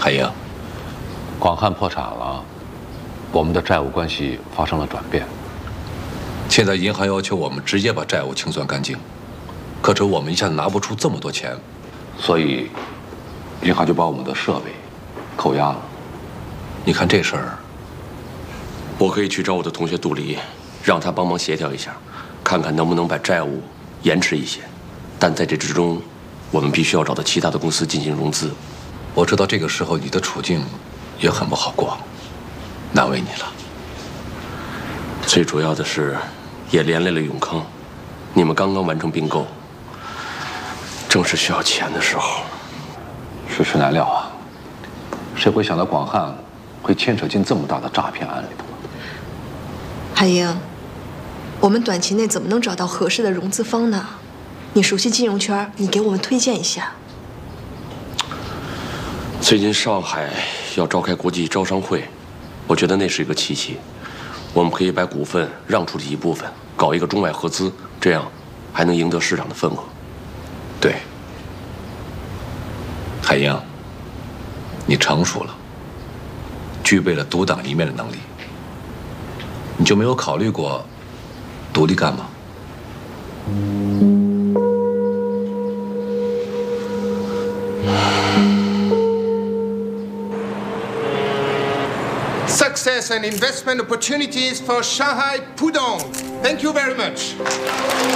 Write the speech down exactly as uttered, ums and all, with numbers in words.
海英，广汉破产了，我们的债务关系发生了转变。现在银行要求我们直接把债务清算干净，可是我们一下子拿不出这么多钱，所以银行就把我们的设备扣押了。你看这事儿， 我可以去找我的同学杜黎，让他帮忙协调一下，看看能不能把债务延迟一些。但在这之中，我们必须要找到其他的公司进行融资。 我知道这个时候你的处境也很不好过，难为你了。 最主要的是，也连累了永康。你们刚刚完成并购，正是需要钱的时候。 世事难料啊，谁会想到广汉会牵扯进这么大的诈骗案里头？ 海英，我们短期内怎么能找到合适的融资方呢？你熟悉金融圈，你给我们推荐一下。 最近上海要召开国际招商会，我觉得那是一个契机，我们可以把股份让出去一部分，搞一个中外合资，这样还能赢得市场的份额。 对，海英，你成熟了，具备了独当一面的能力，你就没有考虑过独立干吗？ Success and investment opportunities for Shanghai Pudong. Thank you very much.